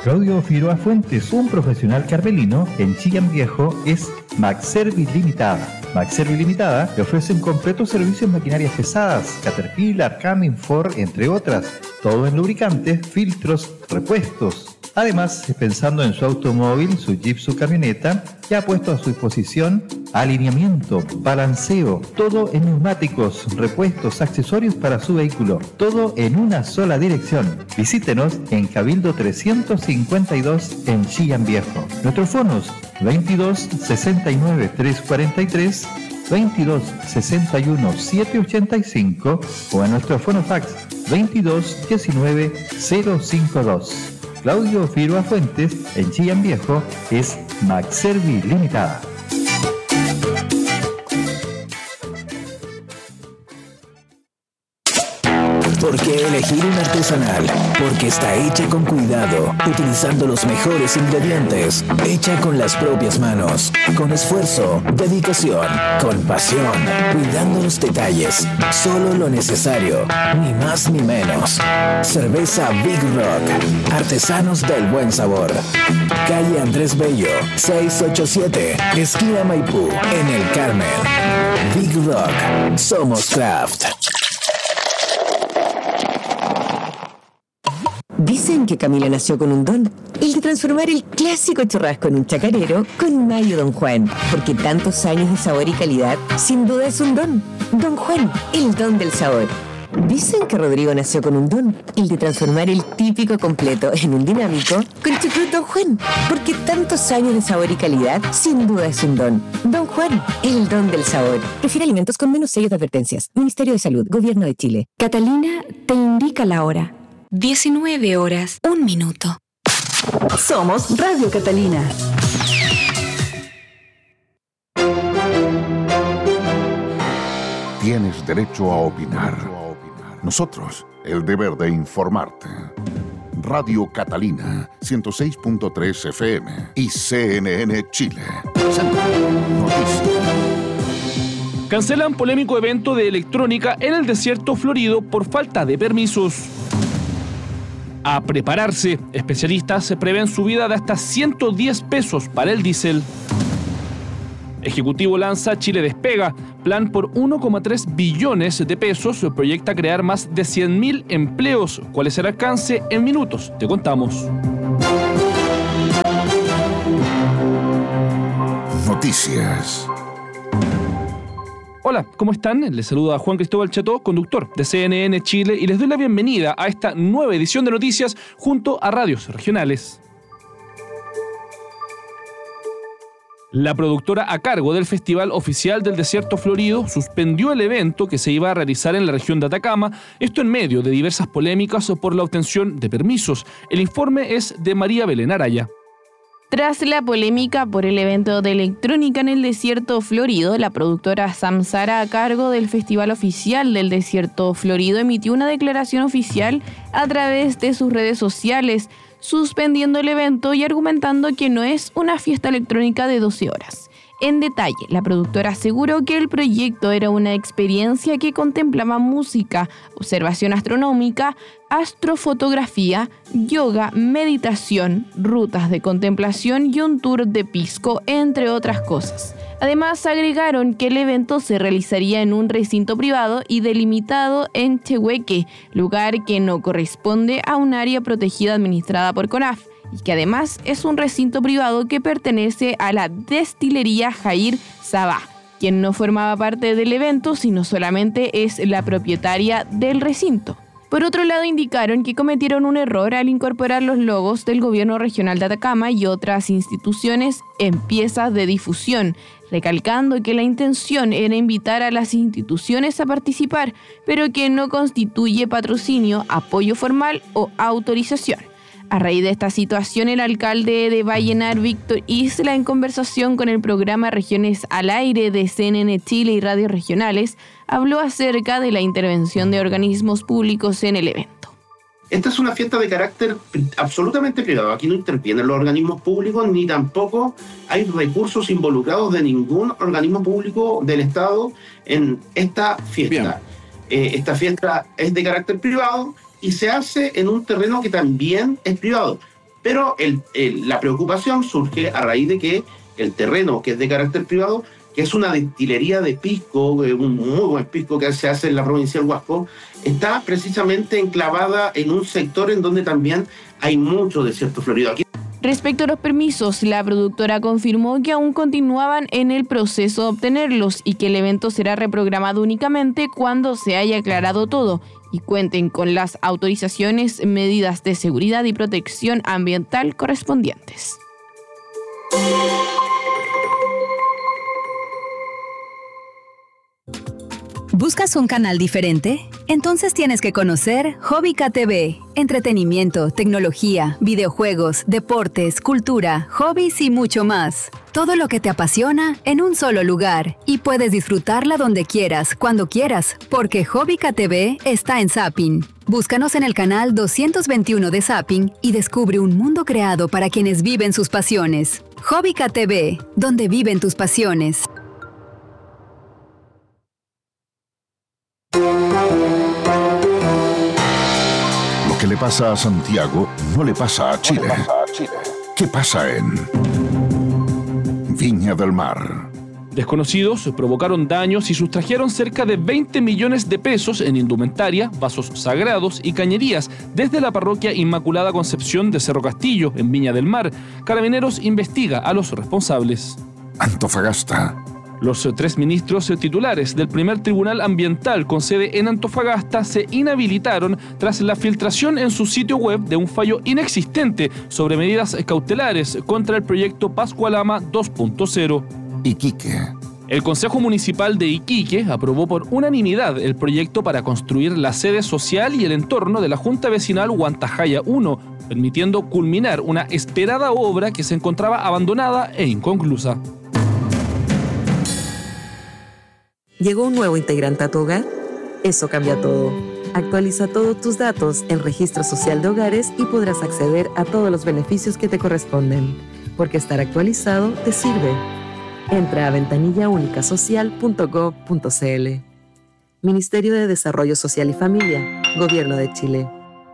Claudio Figueroa Fuentes, un profesional carmelino en Chillán Viejo, es MacService Limitada. MacService Limitada le ofrece un completo servicio en maquinarias pesadas, Caterpillar, Cummins, Ford, entre otras, todo en lubricantes, filtros, repuestos. Además, pensando en su automóvil, su Jeep, su camioneta, ya ha puesto a su disposición alineamiento, balanceo, todo en neumáticos, repuestos, accesorios para su vehículo, todo en una sola dirección. Visítenos en Cabildo 352 en Chillán Viejo. Nuestros fonos 22 69 343, 22 61 785 o a nuestro fono fax 22 19 052. Claudio Figueroa Fuentes en Chillán Viejo es MacService Limitada. ¿Por qué elegir una artesanal? Porque está hecha con cuidado, utilizando los mejores ingredientes, hecha con las propias manos, con esfuerzo, dedicación, con pasión, cuidando los detalles, solo lo necesario, ni más ni menos. Cerveza Big Rock, artesanos del buen sabor. Calle Andrés Bello, 687, esquina Maipú, en el Carmen. Big Rock, somos craft. Dicen que Camila nació con un don, el de transformar el clásico churrasco en un chacarero con mayo Don Juan, porque tantos años de sabor y calidad, sin duda es un don. Don Juan, el don del sabor. Dicen que Rodrigo nació con un don, el de transformar el típico completo en un dinámico con chucrut Don Juan, porque tantos años de sabor y calidad, sin duda es un don. Don Juan, el don del sabor. Prefiere alimentos con menos sellos de advertencias. Ministerio de Salud, Gobierno de Chile. Catalina te indica la hora. 19 horas, 1 minuto. Somos Radio Catalina. Tienes derecho a opinar. Nosotros, el deber de informarte. Radio Catalina, 106.3 FM y CNN Chile. Noticias. Cancelan polémico evento de electrónica en el desierto florido por falta de permisos. A prepararse, especialistas prevén subida de hasta 110 pesos para el diésel. Ejecutivo lanza Chile Despega, plan por 1,3 billones de pesos, proyecta crear más de 100.000 empleos. ¿Cuál es el alcance? En minutos te contamos. Noticias. Hola, ¿cómo están? Les saluda Juan Cristóbal Cható, conductor de CNN Chile, y les doy la bienvenida a esta nueva edición de noticias junto a radios regionales. La productora a cargo del Festival Oficial del Desierto Florido suspendió el evento que se iba a realizar en la región de Atacama, esto en medio de diversas polémicas por la obtención de permisos. El informe es de María Belén Araya. Tras la polémica por el evento de electrónica en el Desierto Florido, la productora Samsara, a cargo del Festival Oficial del Desierto Florido, emitió una declaración oficial a través de sus redes sociales, suspendiendo el evento y argumentando que no es una fiesta electrónica de 12 horas. En detalle, la productora aseguró que el proyecto era una experiencia que contemplaba música, observación astronómica, astrofotografía, yoga, meditación, rutas de contemplación y un tour de pisco, entre otras cosas. Además, agregaron que el evento se realizaría en un recinto privado y delimitado en Tehueque, lugar que no corresponde a un área protegida administrada por CONAF, y que además es un recinto privado que pertenece a la destilería Jair Sabah, quien no formaba parte del evento, sino solamente es la propietaria del recinto. Por otro lado, indicaron que cometieron un error al incorporar los logos del Gobierno Regional de Atacama y otras instituciones en piezas de difusión, recalcando que la intención era invitar a las instituciones a participar, pero que no constituye patrocinio, apoyo formal o autorización. A raíz de esta situación, el alcalde de Vallenar, Víctor Isla, en conversación con el programa Regiones al Aire de CNN Chile y radios regionales, habló acerca de la intervención de organismos públicos en el evento. Esta es una fiesta de carácter absolutamente privado. Aquí no intervienen los organismos públicos, ni tampoco hay recursos involucrados de ningún organismo público del Estado en esta fiesta. Esta fiesta es de carácter privado y se hace en un terreno que también es privado. Pero la preocupación surge a raíz de que el terreno, que es de carácter privado, que es una destilería de pisco, un muy buen pisco que se hace en la provincia del Huasco, está precisamente enclavada en un sector en donde también hay mucho desierto florido. Aquí. Respecto a los permisos, la productora confirmó que aún continuaban en el proceso de obtenerlos y que el evento será reprogramado únicamente cuando se haya aclarado todo y cuenten con las autorizaciones, medidas de seguridad y protección ambiental correspondientes. ¿Buscas un canal diferente? Entonces tienes que conocer Hobbica TV. Entretenimiento, tecnología, videojuegos, deportes, cultura, hobbies y mucho más. Todo lo que te apasiona en un solo lugar. Y puedes disfrutarla donde quieras, cuando quieras, porque Hobbica TV está en Zapping. Búscanos en el canal 221 de Zapping y descubre un mundo creado para quienes viven sus pasiones. Hobbica TV, donde viven tus pasiones. Lo que le pasa a Santiago no le pasa a Chile. ¿Qué pasa en Viña del Mar? Desconocidos provocaron daños y sustrajeron cerca de 20 millones de pesos en indumentaria, vasos sagrados y cañerías desde la parroquia Inmaculada Concepción de Cerro Castillo, en Viña del Mar. Carabineros investiga a los responsables. Antofagasta. Los 3 ministros titulares del primer tribunal ambiental con sede en Antofagasta se inhabilitaron tras la filtración en su sitio web de un fallo inexistente sobre medidas cautelares contra el proyecto Pascualama 2.0. Iquique. El Consejo Municipal de Iquique aprobó por unanimidad el proyecto para construir la sede social y el entorno de la Junta Vecinal Huantajaya 1, permitiendo culminar una esperada obra que se encontraba abandonada e inconclusa. ¿Llegó un nuevo integrante a tu hogar? Eso cambia todo. Actualiza todos tus datos en Registro Social de Hogares y podrás acceder a todos los beneficios que te corresponden, porque estar actualizado te sirve. Entra a ventanillaunicasocial.gov.cl. Ministerio de Desarrollo Social y Familia, Gobierno de Chile.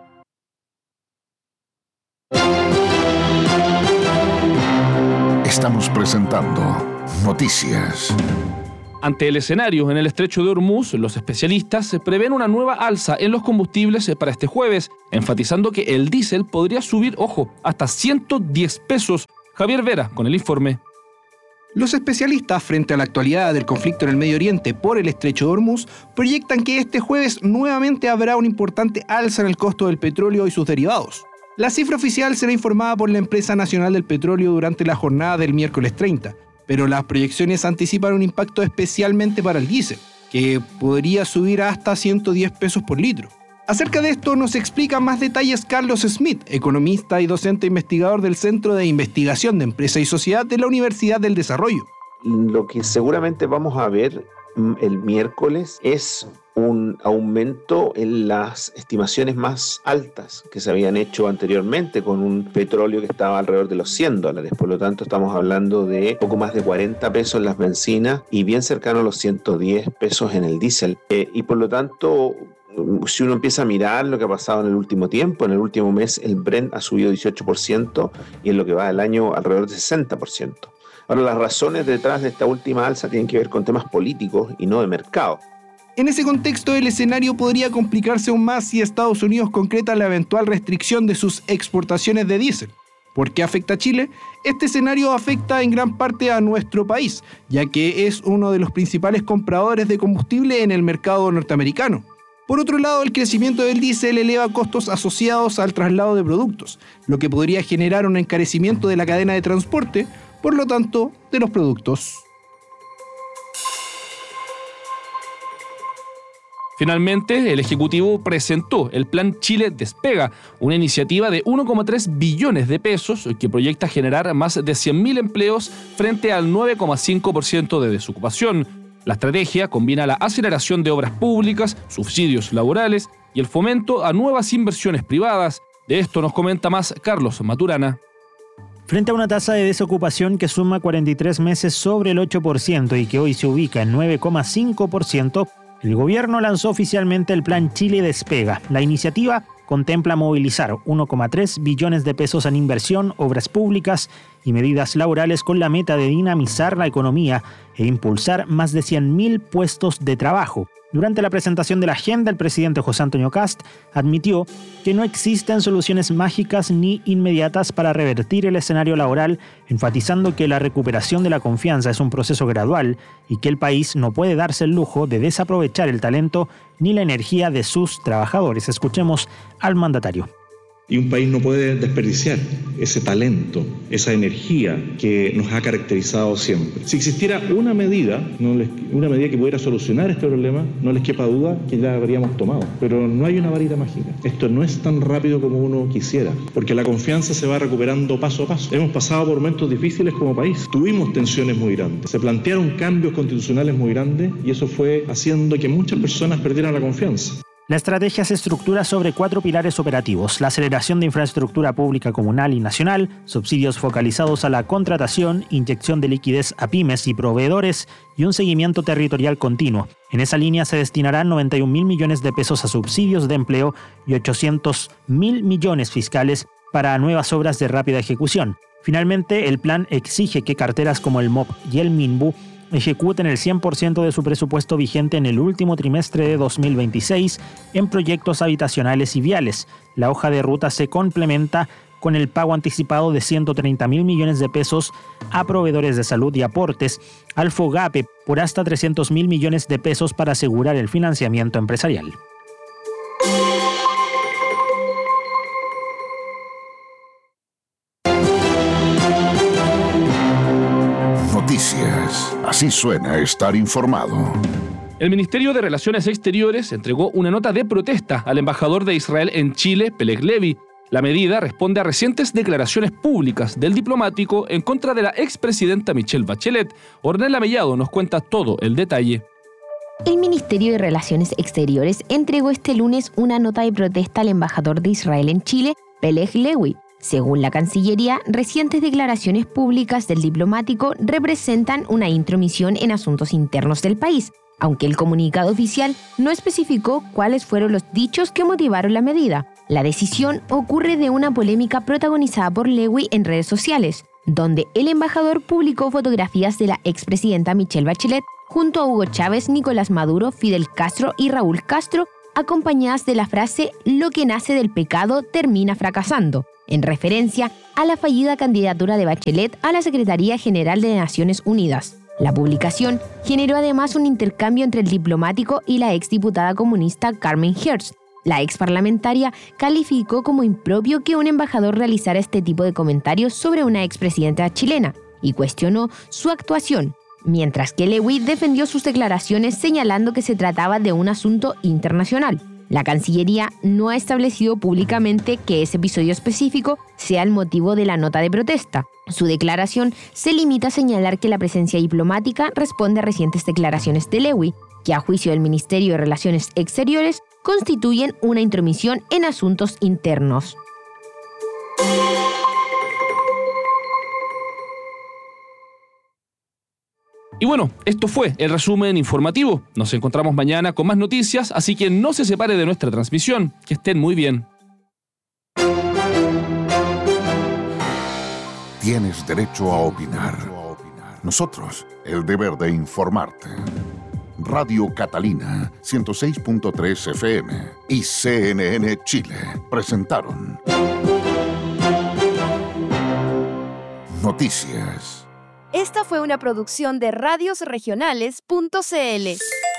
Estamos presentando Noticias. Ante el escenario en el estrecho de Hormuz, los especialistas prevén una nueva alza en los combustibles para este jueves, enfatizando que el diésel podría subir, hasta 110 pesos. Javier Vera con el informe. Los especialistas, frente a la actualidad del conflicto en el Medio Oriente por el estrecho de Hormuz, proyectan que este jueves nuevamente habrá una importante alza en el costo del petróleo y sus derivados. La cifra oficial será informada por la Empresa Nacional del Petróleo durante la jornada del miércoles 30. Pero las proyecciones anticipan un impacto especialmente para el diésel, que podría subir hasta 110 pesos por litro. Acerca de esto nos explica más detalles Carlos Smith, economista y docente investigador del Centro de Investigación de Empresa y Sociedad de la Universidad del Desarrollo. Lo que seguramente vamos a ver el miércoles es un aumento en las estimaciones más altas que se habían hecho anteriormente con un petróleo que estaba alrededor de los $100. Por lo tanto, estamos hablando de poco más de 40 pesos en las bencinas y bien cercano a los 110 pesos en el diésel. Y por lo tanto, si uno empieza a mirar lo que ha pasado en el último tiempo, en el último mes el Brent ha subido 18% y en lo que va del año alrededor de 60%. Ahora, las razones detrás de esta última alza tienen que ver con temas políticos y no de mercado. En ese contexto, el escenario podría complicarse aún más si Estados Unidos concreta la eventual restricción de sus exportaciones de diésel. ¿Por qué afecta a Chile? Este escenario afecta en gran parte a nuestro país, ya que es uno de los principales compradores de combustible en el mercado norteamericano. Por otro lado, el crecimiento del diésel eleva costos asociados al traslado de productos, lo que podría generar un encarecimiento de la cadena de transporte, por lo tanto, de los productos. Finalmente, el Ejecutivo presentó el Plan Chile Despega, una iniciativa de 1,3 billones de pesos que proyecta generar más de 100.000 empleos frente al 9,5% de desocupación. La estrategia combina la aceleración de obras públicas, subsidios laborales y el fomento a nuevas inversiones privadas. De esto nos comenta más Carlos Maturana. Frente a una tasa de desocupación que suma 43 meses sobre el 8% y que hoy se ubica en 9,5%, el gobierno lanzó oficialmente el Plan Chile Despega. La iniciativa contempla movilizar 1,3 billones de pesos en inversión, obras públicas y medidas laborales con la meta de dinamizar la economía e impulsar más de 100.000 puestos de trabajo. Durante la presentación de la agenda, el presidente José Antonio Kast admitió que no existen soluciones mágicas ni inmediatas para revertir el escenario laboral, enfatizando que la recuperación de la confianza es un proceso gradual y que el país no puede darse el lujo de desaprovechar el talento ni la energía de sus trabajadores. Escuchemos al mandatario. Y un país no puede desperdiciar ese talento, esa energía que nos ha caracterizado siempre. Si existiera una medida que pudiera solucionar este problema, no les quepa duda que ya la habríamos tomado. Pero no hay una varita mágica. Esto no es tan rápido como uno quisiera, porque la confianza se va recuperando paso a paso. Hemos pasado por momentos difíciles como país. Tuvimos tensiones muy grandes. Se plantearon cambios constitucionales muy grandes y eso fue haciendo que muchas personas perdieran la confianza. La estrategia se estructura sobre 4 pilares operativos: la aceleración de infraestructura pública comunal y nacional, subsidios focalizados a la contratación, inyección de liquidez a pymes y proveedores y un seguimiento territorial continuo. En esa línea se destinarán 91.000 millones de pesos a subsidios de empleo y 800.000 millones fiscales para nuevas obras de rápida ejecución. Finalmente, el plan exige que carteras como el MOP y el MINBU ejecuten el 100% de su presupuesto vigente en el último trimestre de 2026 en proyectos habitacionales y viales. La hoja de ruta se complementa con el pago anticipado de 130.000 millones de pesos a proveedores de salud y aportes al FOGAPE por hasta 300.000 millones de pesos para asegurar el financiamiento empresarial. Noticias. Así suena estar informado. El Ministerio de Relaciones Exteriores entregó una nota de protesta al embajador de Israel en Chile, Peleg Levy. La medida responde a recientes declaraciones públicas del diplomático en contra de la expresidenta Michelle Bachelet. Ornella Mellado nos cuenta todo el detalle. El Ministerio de Relaciones Exteriores entregó este lunes una nota de protesta al embajador de Israel en Chile, Peleg Levy. Según la Cancillería, recientes declaraciones públicas del diplomático representan una intromisión en asuntos internos del país, aunque el comunicado oficial no especificó cuáles fueron los dichos que motivaron la medida. La decisión ocurre de una polémica protagonizada por Levy en redes sociales, donde el embajador publicó fotografías de la expresidenta Michelle Bachelet junto a Hugo Chávez, Nicolás Maduro, Fidel Castro y Raúl Castro, acompañadas de la frase «Lo que nace del pecado termina fracasando», en referencia a la fallida candidatura de Bachelet a la Secretaría General de Naciones Unidas. La publicación generó además un intercambio entre el diplomático y la exdiputada comunista Carmen Hearst. La exparlamentaria calificó como impropio que un embajador realizara este tipo de comentarios sobre una expresidenta chilena y cuestionó su actuación, mientras que Levy defendió sus declaraciones señalando que se trataba de un asunto internacional. La Cancillería no ha establecido públicamente que ese episodio específico sea el motivo de la nota de protesta. Su declaración se limita a señalar que la presencia diplomática responde a recientes declaraciones de Levy, que a juicio del Ministerio de Relaciones Exteriores constituyen una intromisión en asuntos internos. Y bueno, esto fue el resumen informativo. Nos encontramos mañana con más noticias, así que no se separe de nuestra transmisión. Que estén muy bien. Tienes derecho a opinar. Nosotros, el deber de informarte. Radio Catalina, 106.3 FM y CNN Chile presentaron Noticias. Esta fue una producción de radiosregionales.cl.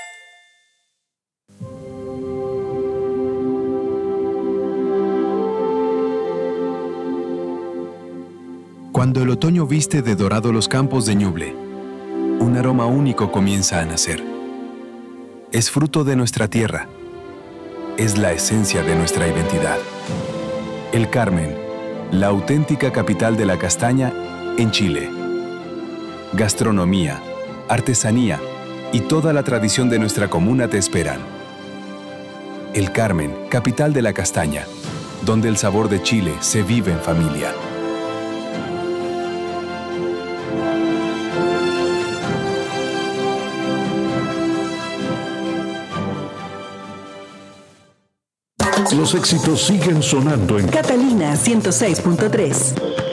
Cuando el otoño viste de dorado los campos de Ñuble, un aroma único comienza a nacer. Es fruto de nuestra tierra. Es la esencia de nuestra identidad. El Carmen, la auténtica capital de la castaña en Chile. Gastronomía, artesanía y toda la tradición de nuestra comuna te esperan. El Carmen, capital de la castaña, donde el sabor de Chile se vive en familia. los éxitos siguen sonando en Catalina 106.3.